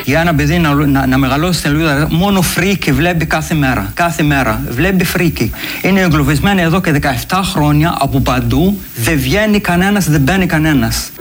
Για ένα παιδί να μεγαλώσει στην Ελβίδα, μόνο φρίκι βλέπει κάθε μέρα. Κάθε μέρα βλέπει φρίκι. Είναι εγκλωβισμένοι εδώ και 17 χρόνια από παντού. Δεν βγαίνει κανένας, δεν μπαίνει κανένας.